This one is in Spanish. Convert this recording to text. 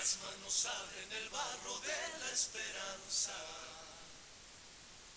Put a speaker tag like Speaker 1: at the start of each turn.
Speaker 1: las manos abren el barro de la esperanza.